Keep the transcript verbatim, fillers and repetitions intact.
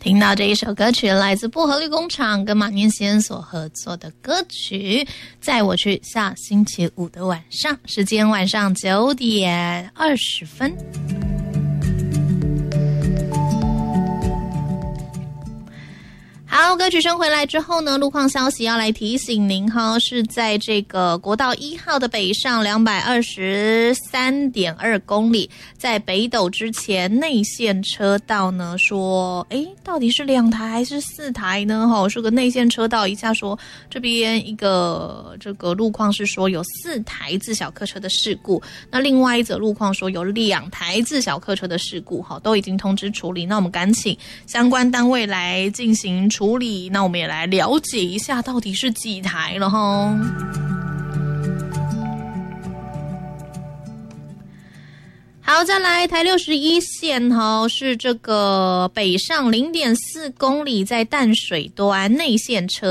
听到这一首歌曲来自薄荷绿工厂跟马念先所合作的歌曲载我去下星期五的晚上，时间晚上九点二十分。好，歌曲声回来之后呢，路况消息要来提醒您哈，是在这个国道一号的北上两百二十三点二公里，在北斗之前内线车道呢，说诶到底是两台还是四台呢？哈，是个内线车道，一下说这边一个这个路况是说有四台自小客车的事故，那另外一则路况说有两台自小客车的事故，哈，都已经通知处理，那我们赶请相关单位来进行处理。处理，那我们也来了解一下到底是几台了齁。好，再来台六十一线齁，是这个北上 零点四公里，在淡水端内线车